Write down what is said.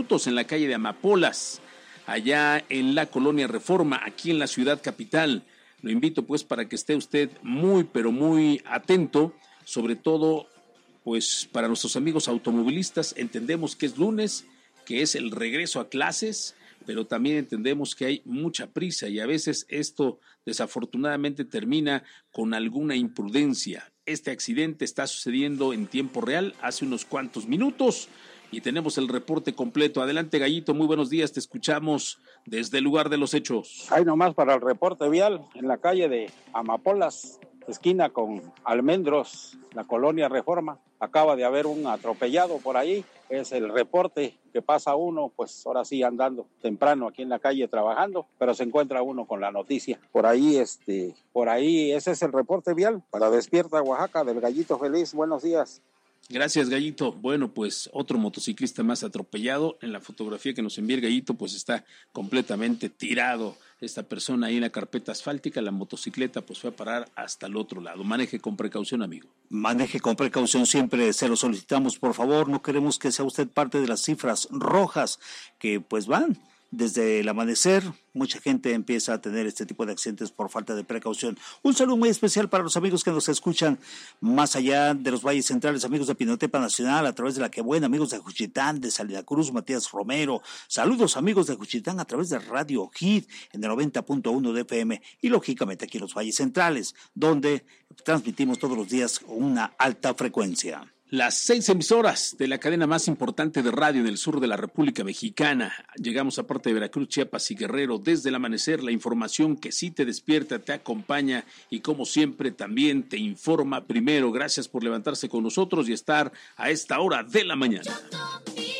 minutos en la calle de Amapolas, allá en la colonia Reforma, aquí en la ciudad capital. Lo invito pues para que esté usted muy, pero muy atento, sobre todo pues para nuestros amigos automovilistas. Entendemos que es lunes, que es el regreso a clases, pero también entendemos que hay mucha prisa y a veces esto desafortunadamente termina con alguna imprudencia. Este accidente está sucediendo en tiempo real hace unos cuantos minutos y tenemos el reporte completo. Adelante, Gallito, muy buenos días, te escuchamos desde el lugar de los hechos. Ahí nomás para el reporte vial, en la calle de Amapolas, esquina con Almendros, la colonia Reforma. Acaba de haber un atropellado por ahí, es el reporte que pasa uno, pues ahora sí andando temprano aquí en la calle trabajando, pero se encuentra uno con la noticia. Por ahí, ese es el reporte vial para Despierta Oaxaca del Gallito Feliz. Buenos días. Gracias, Gallito. Bueno, pues otro motociclista más atropellado. En la fotografía que nos envía el Gallito, pues está completamente tirado esta persona ahí en la carpeta asfáltica. La motocicleta pues fue a parar hasta el otro lado. Maneje con precaución, amigo. Maneje con precaución, siempre se lo solicitamos, por favor. No queremos que sea usted parte de las cifras rojas que pues van desde el amanecer. Mucha gente empieza a tener este tipo de accidentes por falta de precaución. Un saludo muy especial para los amigos que nos escuchan más allá de los valles centrales, amigos de Pinotepa Nacional, a través de La Que Buena, amigos de Juchitán, de Salina Cruz, Matías Romero. Saludos, amigos de Juchitán, a través de Radio Hit en el 90.1 de FM y lógicamente aquí en los valles centrales, donde transmitimos todos los días con una alta frecuencia. Las 6 emisoras de la cadena más importante de radio en el sur de la República Mexicana. Llegamos a parte de Veracruz, Chiapas y Guerrero desde el amanecer. La información que sí te despierta, te acompaña y como siempre también te informa primero. Gracias por levantarse con nosotros y estar a esta hora de la mañana.